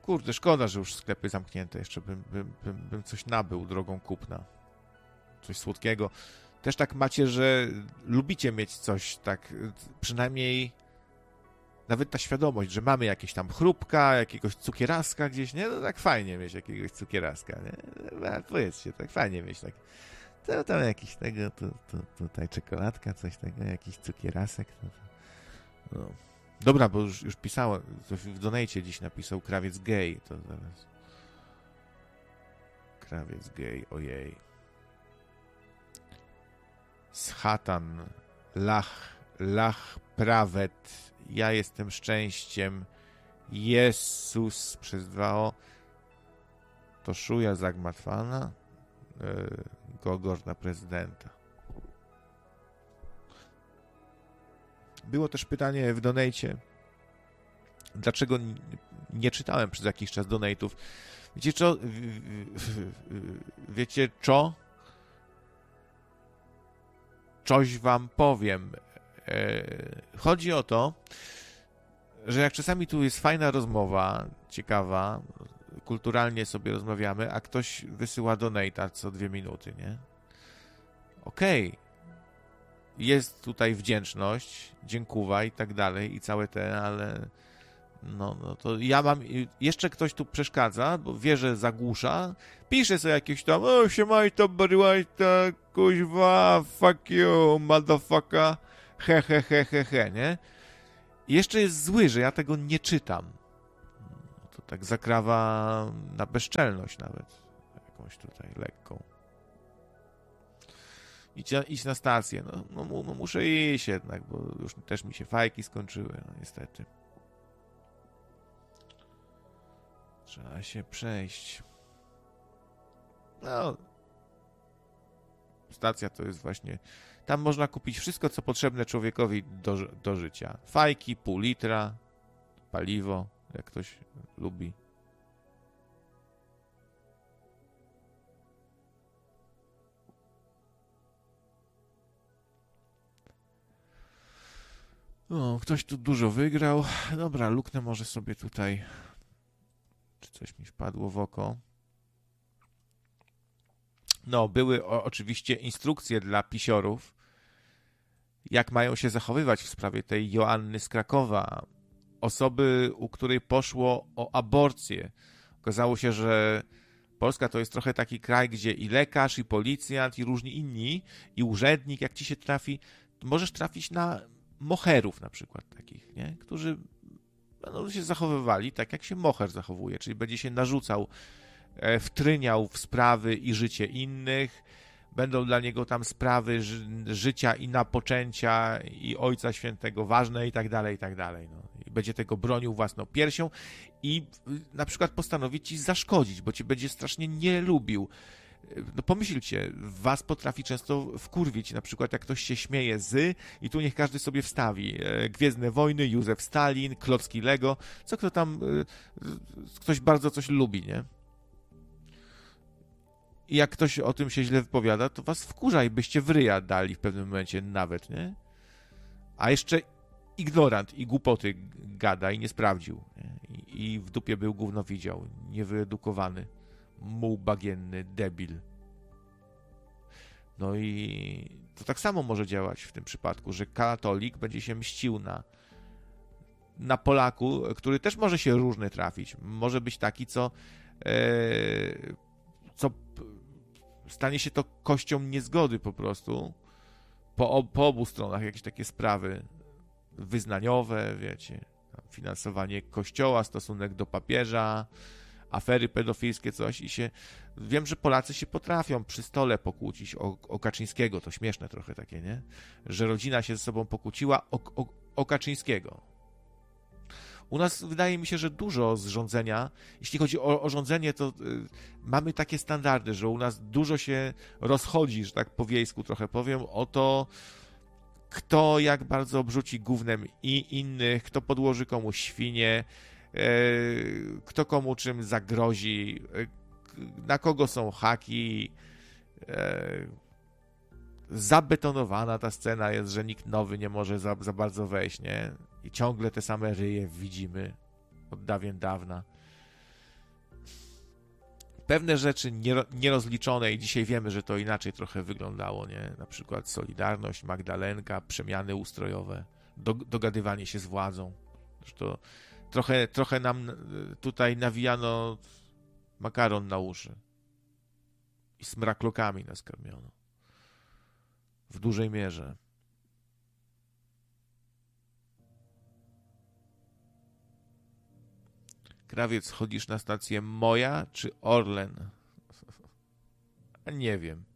kurde, szkoda, że już sklepy zamknięte. Jeszcze bym coś nabył drogą kupna. Coś słodkiego. Też tak macie, że lubicie mieć coś tak, przynajmniej nawet ta świadomość, że mamy jakieś tam chrupka, jakiegoś cukieraska gdzieś, nie? No tak fajnie mieć jakiegoś cukieraska, nie? Powiedzcie, tak fajnie mieć tak. To tam jakiś tego, tutaj czekoladka, coś tego, jakiś cukierasek. No. Dobra, bo już pisałem, w donajcie dziś napisał krawiec gay, to zaraz. Krawiec gay, ojej. Schatan, lach prawet, ja jestem szczęściem, Jezus przez 2 to szuja zagmatwana, Gogor na prezydenta. Było też pytanie w donajcie, dlaczego nie czytałem przez jakiś czas donate'ów. Wiecie co? Coś wam powiem. Chodzi o to, że jak czasami tu jest fajna rozmowa, ciekawa, kulturalnie sobie rozmawiamy, a ktoś wysyła donate'a co 2 minuty, nie? Okej. Jest tutaj wdzięczność, dziękuwa i tak dalej, i całe te, ale no to ja mam, jeszcze ktoś tu przeszkadza, bo wie, że zagłusza, pisze sobie jakieś tam, siemaj to barłajta, kuźwa, fuck you, motherfucker, he, nie? I jeszcze jest zły, że ja tego nie czytam. To tak zakrawa na bezczelność nawet, jakąś tutaj lekką. Idź na stację. No, muszę iść jednak, bo już też mi się fajki skończyły, no niestety. Trzeba się przejść. No. Stacja to jest właśnie... Tam można kupić wszystko, co potrzebne człowiekowi do życia. Fajki, pół litra, paliwo, jak ktoś lubi. O, ktoś tu dużo wygrał. Dobra, luknę może sobie tutaj. Czy coś mi wpadło w oko? No, były oczywiście instrukcje dla pisiorów, jak mają się zachowywać w sprawie tej Joanny z Krakowa. Osoby, u której poszło o aborcję. Okazało się, że Polska to jest trochę taki kraj, gdzie i lekarz, i policjant, i różni inni, i urzędnik, jak ci się trafi, to możesz trafić na moherów na przykład takich, nie? Którzy będą się zachowywali tak, jak się moher zachowuje, czyli będzie się narzucał, wtryniał w sprawy i życie innych, będą dla niego tam sprawy życia i napoczęcia i Ojca Świętego ważne i tak dalej. No. I będzie tego bronił własną piersią i na przykład postanowi ci zaszkodzić, bo cię będzie strasznie nie lubił. No pomyślcie, was potrafi często wkurwić, na przykład jak ktoś się śmieje i tu niech każdy sobie wstawi Gwiezdne Wojny, Józef Stalin, klocki Lego, co kto tam, ktoś bardzo coś lubi, nie? I jak ktoś o tym się źle wypowiada, to was wkurza i byście w ryja dali w pewnym momencie nawet, nie? A jeszcze ignorant i głupoty gada i nie sprawdził, nie? I w dupie był, gówno widział, niewyedukowany. Muł bagienny, debil. No i to tak samo może działać w tym przypadku, że katolik będzie się mścił na Polaku, który też może się różny trafić. Może być taki, co stanie się to kością niezgody po prostu. Po obu stronach jakieś takie sprawy wyznaniowe, wiecie, finansowanie kościoła, stosunek do papieża, afery pedofilskie, coś i się... Wiem, że Polacy się potrafią przy stole pokłócić o Kaczyńskiego, to śmieszne trochę takie, nie? Że rodzina się ze sobą pokłóciła o Kaczyńskiego. U nas wydaje mi się, że dużo z rządzenia, jeśli chodzi o rządzenie, to mamy takie standardy, że u nas dużo się rozchodzi, że tak po wiejsku trochę powiem, o to, kto jak bardzo obrzuci gównem i innych, kto podłoży komu świnie, kto komu czym zagrozi, na kogo są haki. Zabetonowana ta scena jest, że nikt nowy nie może za bardzo wejść, nie? I ciągle te same ryje widzimy od dawien dawna. pewne rzeczy nierozliczone i dzisiaj wiemy, że to inaczej trochę wyglądało, nie? Na przykład Solidarność, Magdalenka, przemiany ustrojowe, dogadywanie się z władzą. To trochę nam tutaj nawijano makaron na uszy i smraklokami nas karmiono. W dużej mierze. Krawiec, chodzisz na stację Moja czy Orlen? Nie wiem.